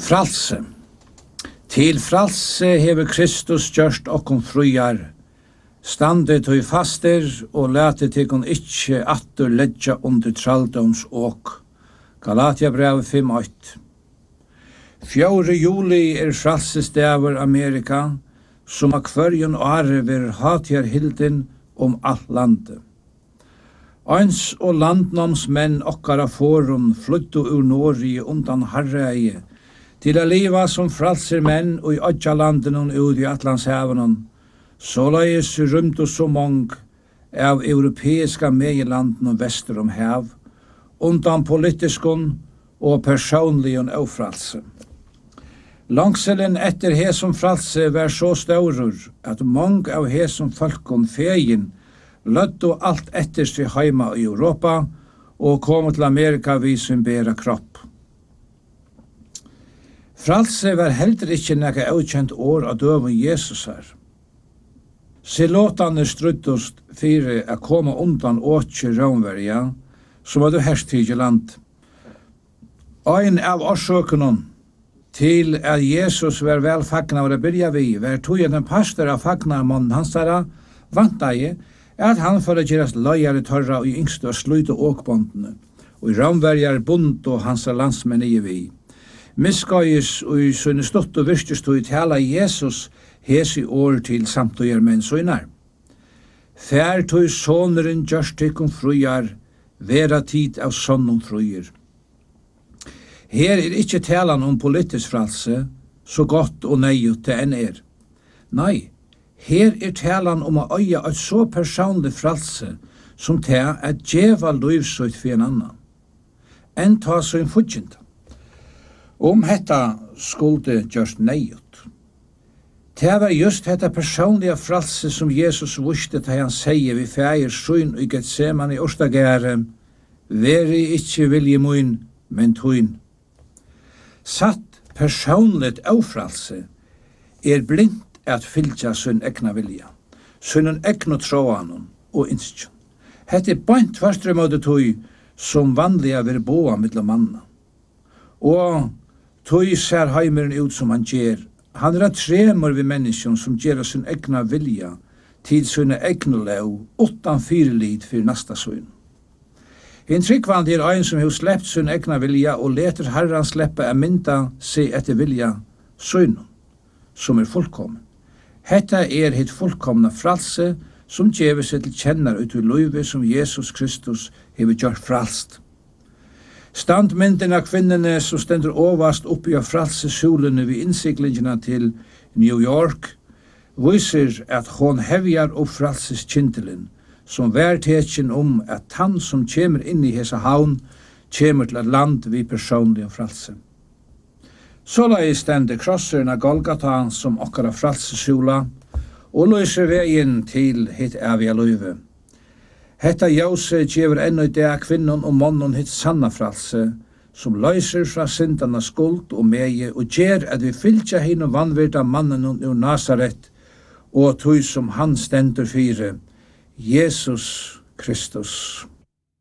Fralse. Til fralse hever Kristus gjørst okkom frujar, standet tøy faster og late tekon ikkje atter ledja under traldoms åk. Galatia brev 5:8. 4. juli fralsesdagur Amerika, som av hverjon åre ver hatjar hilden alt landet. Eins og landnomsmenn okkara forum flyttu ur Norge undan harreie, til a liva som fralser menn og i Odjalanden og ut i Atlantshaven, såleis rymdu så mong av europeiska meilanden og vester om hav, undan politiskon og personligon ofralse. Langselen etter hesum fralse var så staurur at mong av hesum folkon fegin løddu alt etter seg heima i Europa og kom til Amerika vi som bera kropp. Fralse var heller ikkje nekka avkjent år av døven Jesus her. Silotane struttust fyrir a koma undan åtje Romverja, som hadde herstig land. Ein av årsøkenen til at Jesus var vel fagna av det byrja vi, var tog en pastor av fagna mån hans der vantai at han for å gjerast løyare torra og yngste og sluta åkbondene, og i Romverjar bund og hans landsmenn i vi. Miskajis og i sønne stått og virkestod tala Jesus hesi år til samtøyer menn søgnar. Fær tog soneren gjørst tikkum frujar, vera tid av sonnum fruir. Her ikkje talan om politisk fralse, så godt og nøyut det enn Nei, her talan om å øya et så personlig fralse, som ta at djeva livsøyt for en annan. Enn ta så en fudgjenta. Hetta skulde gjørst nøyut. Det var just detta personliga fralse som Jesus visste til han sier vi fægir søyn og Getsemane i Ostagære, veri ikkje vilje mun, men tuin. Satt personligt aufralse blindt at fylgja sin egna vilja, sin egna tråanon og innskjön. Hette bænt tværtre måte tui som vanliga vil boa mittla manna. Og tui ser heimeren ut som han gjer. Han tremor vi menneskjon som gjer sin egna vilja til sine egna leo utan fyrelid for nasta søyn. En tryggvand ein som har sleppt sin egna vilja og leter herran sleppa mynda seg etter vilja søyn, som fullkommen. Hetta hitt fullkomna fralse som gjever seg til kjennar ut i løyve som Jesus Kristus hever gjort fralst. Standmynden av kvinnene som stender overast oppi av fralsesolene ved innsiklingene til New York viser at hon hevjar opp fralseskintelen som værtetjen at han som kommer inn i hesa havn kommer til et land vi personlig fralse. Såleis stender krosseren av Golgata som okkara fralsesola og løser veien til hitt evige løyve. Hetta jause gjever ennå i det kvinnon og mannen hitt sanna fralse, som løser fra syndana skuld og meie, og gjer at vi fylgja hinn og vanvirda mannen ur Nazaret, og tog som han stender fire, Jesus Kristus.